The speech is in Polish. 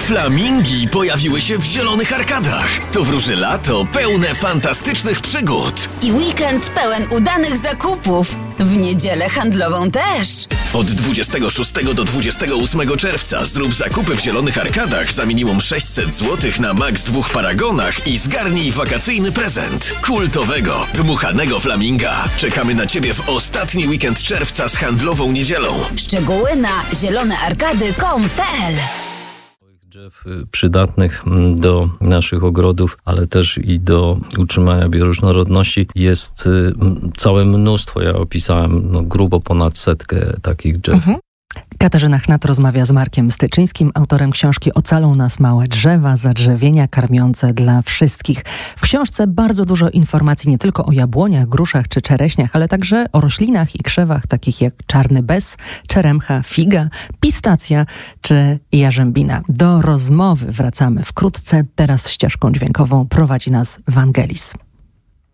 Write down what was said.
Flamingi pojawiły się w Zielonych Arkadach. To wróży lato pełne fantastycznych przygód. I weekend pełen udanych zakupów. W niedzielę handlową też. Od 26 do 28 czerwca zrób zakupy w Zielonych Arkadach za minimum 600 zł na max 2 paragonach i zgarnij wakacyjny prezent. Kultowego, dmuchanego flaminga. Czekamy na Ciebie w ostatni weekend czerwca z handlową niedzielą. Szczegóły na zielonearkady.com.pl. Drzew przydatnych do naszych ogrodów, ale też i do utrzymania bioróżnorodności jest całe mnóstwo. Ja opisałem grubo ponad 100 takich drzew. Katarzyna Chnat rozmawia z Markiem Styczyńskim, autorem książki Ocalą nas małe drzewa, zadrzewienia karmiące dla wszystkich. W książce bardzo dużo informacji nie tylko o jabłoniach, gruszach czy czereśniach, ale także o roślinach i krzewach takich jak czarny bez, czeremcha, figa, pistacja czy jarzębina. Do rozmowy wracamy wkrótce. Teraz ścieżką dźwiękową prowadzi nas Wangelis.